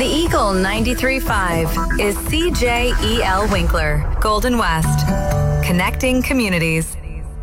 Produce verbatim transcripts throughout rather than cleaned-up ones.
The Eagle ninety-three point five is C J E L Winkler, Golden West. Connecting communities.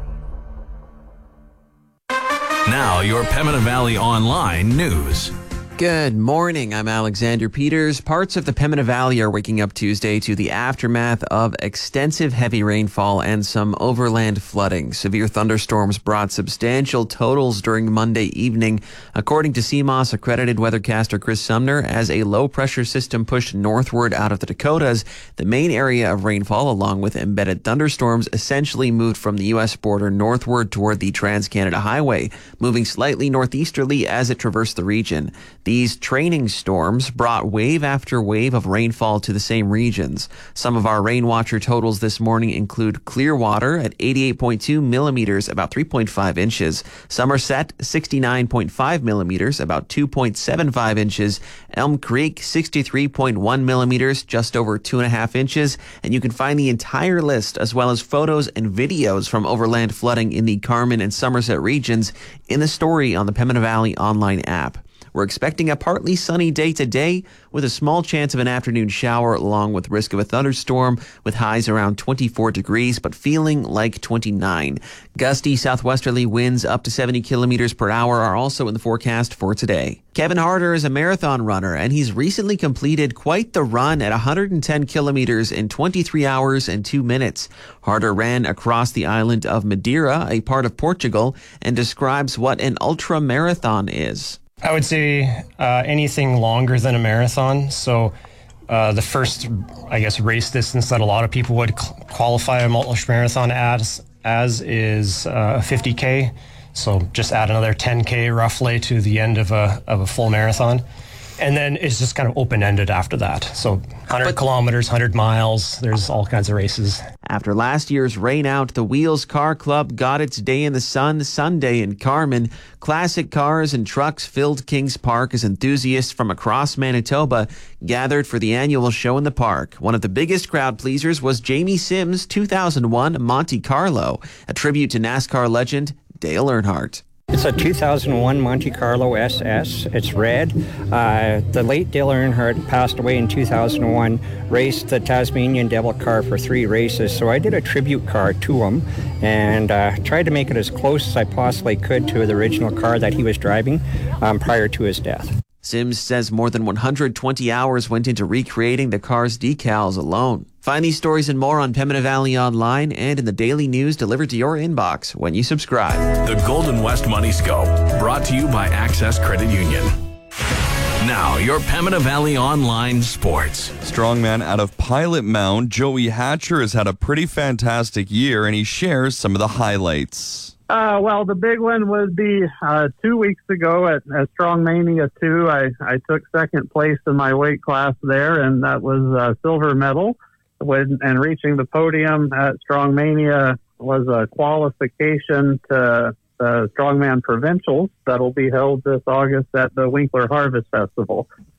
Now, your Pembina Valley Online news. Good morning. I'm Alexander Peters. Parts of the Pembina Valley are waking up Tuesday to the aftermath of extensive heavy rainfall and some overland flooding. Severe thunderstorms brought substantial totals during Monday evening, according to C M O S accredited weathercaster Chris Sumner. As a low-pressure system pushed northward out of the Dakotas, the main area of rainfall, along with embedded thunderstorms, essentially moved from the U S border northward toward the Trans-Canada Highway, moving slightly northeasterly as it traversed the region. These training storms brought wave after wave of rainfall to the same regions. Some of our rain watcher totals this morning include Clearwater at eighty-eight point two millimeters, about three point five inches. Somerset, sixty-nine point five millimeters, about two point seven five inches. Elm Creek, sixty-three point one millimeters, just over two and a half inches. And you can find the entire list, as well as photos and videos from overland flooding in the Carman and Somerset regions, in the story on the Pembina Valley Online app. We're expecting a partly sunny day today with a small chance of an afternoon shower along with risk of a thunderstorm with highs around twenty-four degrees but feeling like twenty-nine. Gusty southwesterly winds up to seventy kilometers per hour are also in the forecast for today. Kevin Harder is a marathon runner and he's recently completed quite the run at one hundred ten kilometers in twenty-three hours and two minutes. Harder ran across the island of Madeira, a part of Portugal, and describes what an ultra marathon is. I would say uh, anything longer than a marathon. So uh, the first, I guess, race distance that a lot of people would cl- qualify a ultra-marathon as, as is uh, fifty K. So just add another ten K roughly to the end of a of a full marathon. And then it's just kind of open-ended after that. So one hundred but, kilometers, one hundred miles, there's all kinds of races. After last year's rain out, the Wheels Car Club got its day in the sun Sunday in Carman. Classic cars and trucks filled Kings Park as enthusiasts from across Manitoba gathered for the annual show in the park. One of the biggest crowd pleasers was Jamie Sims' two thousand one Monte Carlo, a tribute to NASCAR legend Dale Earnhardt. It's a two thousand one Monte Carlo S S. It's red. Uh, the late Dale Earnhardt passed away in two thousand one, raced the Tasmanian Devil car for three races, so I did a tribute car to him and uh, tried to make it as close as I possibly could to the original car that he was driving um, prior to his death. Sims says more than one hundred twenty hours went into recreating the car's decals alone. Find these stories and more on Pembina Valley Online and in the daily news delivered to your inbox when you subscribe. The Golden West Money Scope, brought to you by Access Credit Union. Now, your Pembina Valley Online sports. Strongman out of Pilot Mound, Joey Hatcher has had a pretty fantastic year, and he shares some of the highlights. Uh, well, the big one would be uh, two weeks ago at, at Strong Mania two. I, I took second place in my weight class there, and that was a silver medal. When, and reaching the podium at Strong Mania was a qualification to the Strongman Provincials that'll be held this August at the Winkler Harvest Festival.